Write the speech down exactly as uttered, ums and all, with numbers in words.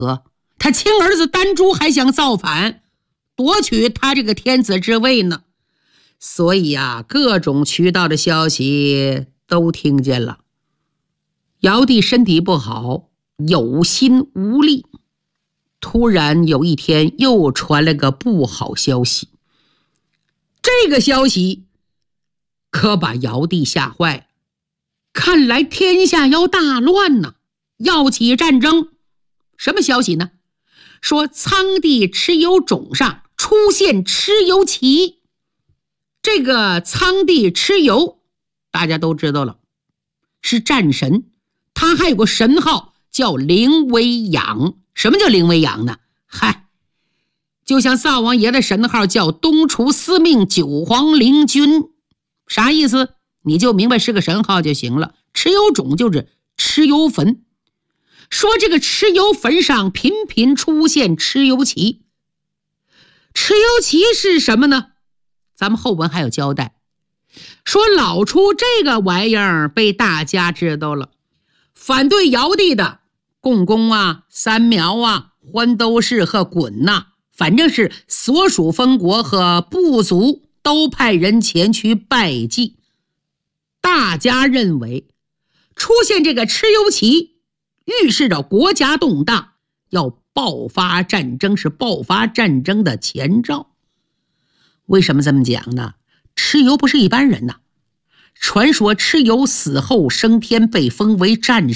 呵，他亲儿子丹朱还想造反，夺取他这个天子之位呢。所以啊，各种渠道的消息都听见了。尧帝身体不好，有心无力。突然有一天又传来个不好消息，这个消息可把尧帝吓坏了。看来天下要大乱呢，要起战争。什么消息呢？说苍帝蚩尤冢上出现蚩尤旗。这个苍帝蚩尤大家都知道了，是战神，他还有个神号叫灵威养。什么叫灵威养呢？嗨，就像灶王爷的神号叫东厨司命九皇灵君，啥意思？你就明白是个神号就行了。蚩尤冢就是蚩尤坟，说这个蚩尤坟上频频出现蚩尤旗。蚩尤旗是什么呢？咱们后文还有交代。说老出这个玩意儿被大家知道了，反对尧帝的共工啊、三苗啊、欢兜氏和衮呐、啊，反正是所属封国和部族都派人前去拜祭。大家认为出现这个蚩尤旗预示着国家动荡，要爆发战争，是爆发战争的前兆。为什么这么讲呢？蚩尤不是一般人呐，传说蚩尤死后升天，被封为战